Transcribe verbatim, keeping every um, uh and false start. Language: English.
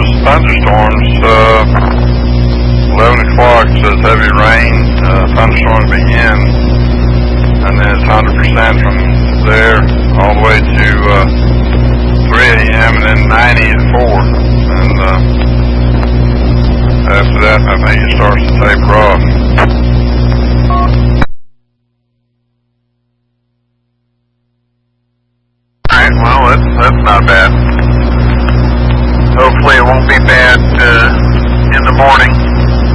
as thunderstorms, uh, eleven o'clock says heavy rain, uh, thunderstorms begin, and then it's one hundred percent from there all the way to uh, three A M and then ninety at four. And uh, after that, I think it starts to taper off. Alright, well, that's, that's not bad. Hopefully it won't be bad uh, in the morning.